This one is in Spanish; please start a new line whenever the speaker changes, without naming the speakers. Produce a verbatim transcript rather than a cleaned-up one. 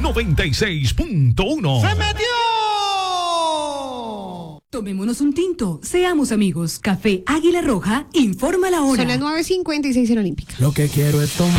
noventa y seis punto uno.
¡Se metió!
Tomémonos un tinto, seamos amigos. Café Águila Roja, informa la hora.
Son las nueve cincuenta y seis en Olímpica.
Lo que quiero es tomar.